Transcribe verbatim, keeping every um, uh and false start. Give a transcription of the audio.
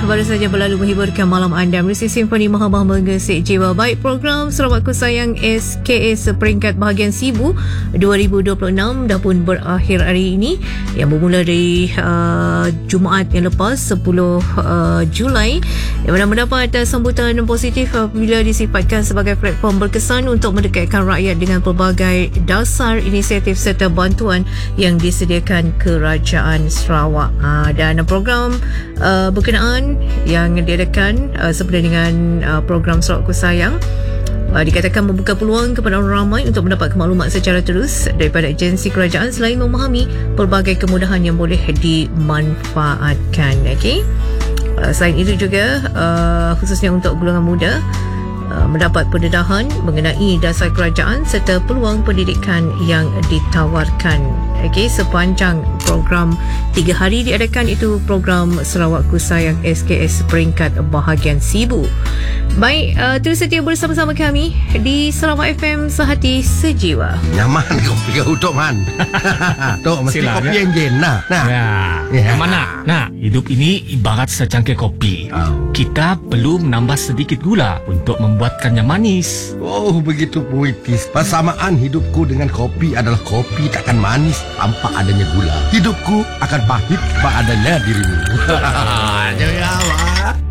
baru saja berlalu menghiburkan malam anda. Musik Simfoni Maha-Maha Menggesik Jiwa. Baik, program Sarawakku Sayang S K S peringkat bahagian Sibu dua ribu dua puluh enam dah pun berakhir hari ini, yang bermula dari uh, Jumaat yang lepas sepuluh uh, Julai, yang mana mendapat uh, sambutan positif apabila disifatkan sebagai platform berkesan untuk mendekatkan rakyat dengan pelbagai dasar inisiatif serta bantuan yang disediakan Kerajaan Sarawak. Uh, dan program uh, berkenaan yang diadakan uh, sempena dengan uh, program Sarawakku Sayang uh, dikatakan membuka peluang kepada orang ramai untuk mendapat maklumat secara terus daripada agensi kerajaan selain memahami pelbagai kemudahan yang boleh dimanfaatkan. Okay? Uh, selain itu juga uh, khususnya untuk golongan muda uh, mendapat pendedahan mengenai dasar kerajaan serta peluang pendidikan yang ditawarkan. Okay, sepanjang program tiga hari diadakan, itu program Sarawakku Sayang S K S peringkat bahagian Sibu. Baik, uh, terus setia bersama-sama kami di Sarawak F M Sehati Sejiwa. Nyaman kopi kau Tok Man. Tok mesti Sila, kopi ya? yang jen. Nah, nah. Ya. Ya. Mana? Nah, hidup ini ibarat secangkir kopi. Oh. Kita perlu menambah sedikit gula untuk membuatkannya manis. Oh, begitu puitis. Persamaan hidupku dengan kopi adalah kopi takkan manis tanpa adanya gula. Hidupku akan pahit tanpa adanya dirimu. Jangan apa?